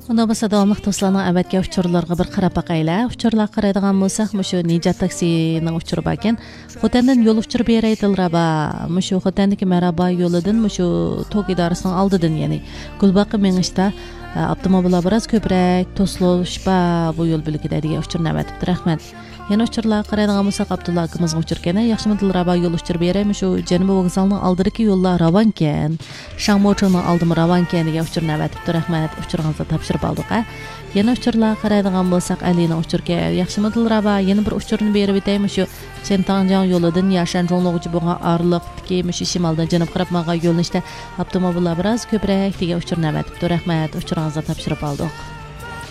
Unda bo'lsa davomli do'stlarning avvalgi uchurlarga bir qarab baqaylar. Uchurlar qaraydigan bo'lsak, shu Nijat taksining uchuri bor ekan. Xotandan yo'l uchirib beraydilar. Shu Xotandagi Maraba yo'lidan shu Tok idorasining oldidan, ya'ni Gulbaqqa mengishda avtomobillar biroz ko'proq to'silish bu yo'l bo'ligida degan uchurni avatibdi. Rahmat. Yana uchurlar qaraydigan bo'lsak, Abdulla akamiz uchurgan. Yaxshimidil Raba yo'l uchirib beraymi? Shu Janubiy vokzalning oldidagi yo'llar ravon ekan. Shangmochning oldimi ravon ekan degan uchurni avatibdi. Rahmat. Uchuringizni topshirib oldik. Yana uchurlar qaraydigan bo'lsak, Alina uchurga. Yaxshimidil Raba yana bir uchurni berib o'taymi? Shu Chentangjiang yo'lidan Yashanjonlog'uchi bo'lgan orliqdagi shu shimoldan janub qarab maga yo'linishda avtomobillar biroz ko'proq degan uchurni avatibdi. Rahmat. Uchuringizni topshirib oldik.